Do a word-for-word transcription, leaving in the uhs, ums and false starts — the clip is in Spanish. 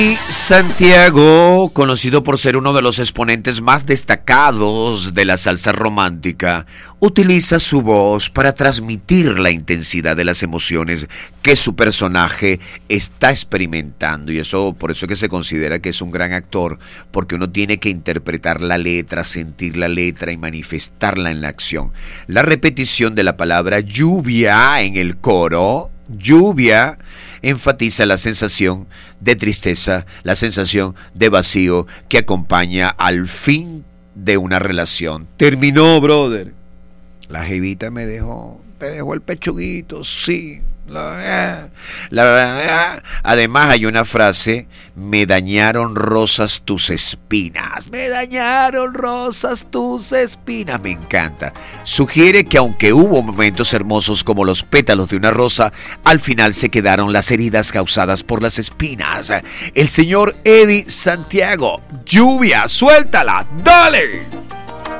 Santiago, conocido por ser uno de los exponentes más destacados de la salsa romántica, utiliza su voz para transmitir la intensidad de las emociones que su personaje está experimentando, y eso por eso es que se considera que es un gran actor, porque uno tiene que interpretar la letra, sentir la letra y manifestarla en la acción. La repetición de la palabra lluvia en el coro, lluvia, enfatiza la sensación de tristeza, la sensación de vacío que acompaña al fin de una relación. Terminó, brother. La jevita me dejó, te dejó el pechuguito, sí. La, la, la, además hay una frase: me dañaron rosas tus espinas, me dañaron rosas tus espinas. Me encanta. Sugiere que aunque hubo momentos hermosos como los pétalos de una rosa, al final se quedaron las heridas causadas por las espinas. El señor Eddie Santiago, lluvia, suéltala, dale.